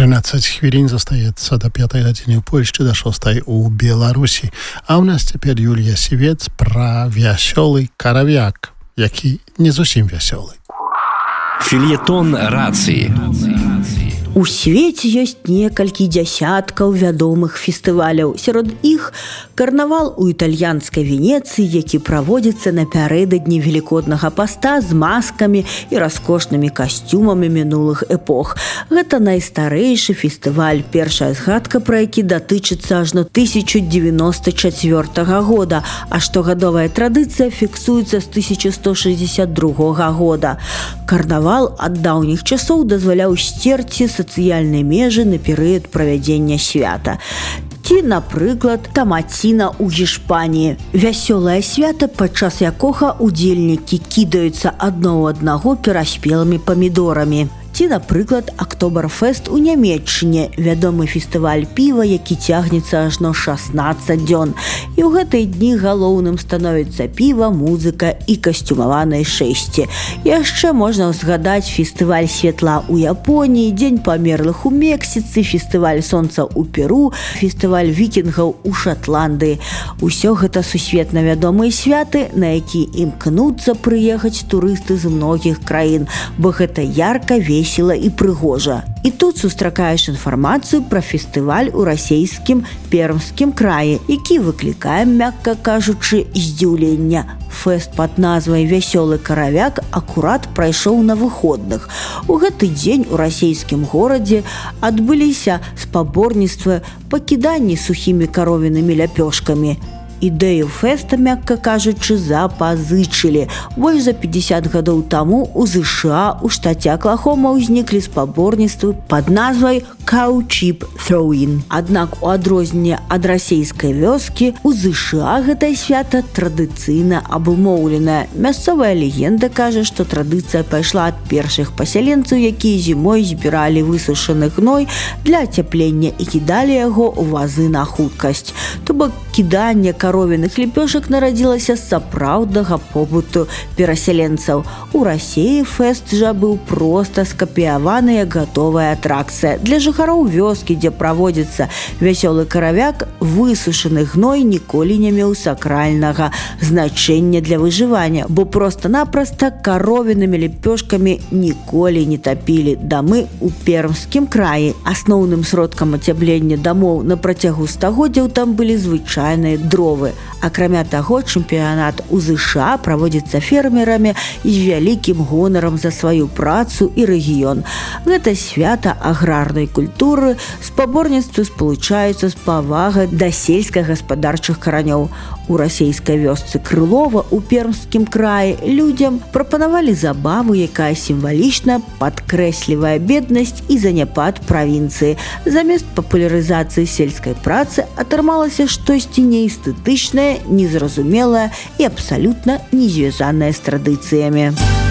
13 хвилин застаецца до 5 гадзіны ў Польшчы, до 6 у Беларусі. А ў нас цяпер Юлія Сівец пра вясёлы каравяк, які не зусім вясёлы. Фельетон рацыі. У свеце ёсць некалькі дзясяткаў вядомых фестываляў. Сярод іх карнавал у італьянскай Венецыі, які праводзіцца напярэдадні велікоднага паста з маскамі і раскошнымі касцюмамі мінулых эпох. Гэта найстарэйшы фестываль, першая згадка пра які датычыцца ажно 1094 года, а штогадовая традыцыя фіксуецца з 1162 года. Карнавал ад даўніх часоў дазваляў сцерці сацыяльныя межы на перыяд правядзення свята. Ці, напрыклад, тамаціна ў Гішпаніі. Вясёлае свята, падчас якога удзельнікі кідаюцца адно ў аднаго пераспелымі памідорамі. Ці, напрыклад, Актоберфест у Нямецчыне, вядомы фестываль піва, які цягнецца ажно 16 дзён. І ў гэтыя дні галоўным становіцца піва, музыка і касцюмаваныя шэсці. Яшчэ можна згадаць фестываль святла ў Японіі, дзень памерлых у Мексіцы, фестываль сонца ў Перу, фестываль вікінгаў у Шатландыі. Усё гэта сусветна вядомыя святы, на які імкнуцца прыехаць турысты з многіх краін, бо гэта ярка, весела і прыгожа. І тут сустракаеш інфармацыю пра фестываль у расейскім Пермскім краі, які выклікае, мякка кажучы, здзіўлення. Фэст пад назвай «Вясёлы каравяк» акурат прайшоў на выходных. У гэты дзень у расейскім горадзе адбыліся спаборніцтвы па кіданні сухімі каровінымі ляпёшкамі. Ідэю фэста, мякка кажучы, запазычылі. Больш за 50 гадоў таму у ЗША у штаце Аклахома ўзніклі спаборніцтвы пад назвай «Cow Chip Throwing». Аднак у адрозненне ад расейскай вёскі у ЗША гэтае свята традыцыйна абумоўленае. Мясцовая легенда кажа, што традыцыя пайшла ад першых пасяленцаў, якія зімой збіралі высушаны гной для ацяплення і кідалі яго ў вазы на хуткасць. То бок кіданне каровіных лепёшак нарадзілася з сапраўднага побыту перасяленцаў. У Расіі фэст жа быў проста скапіяваная гатовая атракцыя. Для жыхароў вёскі, дзе праводзіцца вясёлы каравяк, высушаны гной ніколі не меў сакральнага значэння для выжывання, бо проста-напроста каровінымі лепёшкамі ніколі не тапілі дамы ў Пермскім краі. Асноўным сродкам ацяплення дамоў на працягу стагоддзяў там былі звычайныя дровы. Акрамя таго, чэмпіянат у ЗША праводзіцца фермерамі з вялікім гонарам за сваю працу і рэгіён. Гэта свята аграрнай культуры, спаборніцтвы спалучаюцца з павагай да сельскагаспадарчых каранёў. У расейскай вёсцы Крылова ў Пермскім краі людзям прапанавалі забаву, якая сімвалічна падкрэслівае беднасць і заняпад правінцыі. Замест папулярызацыі сельскай працы атрымалася штосьці неэстэтычнае, незразумелае і абсалютна не звязанае з традыцыямі.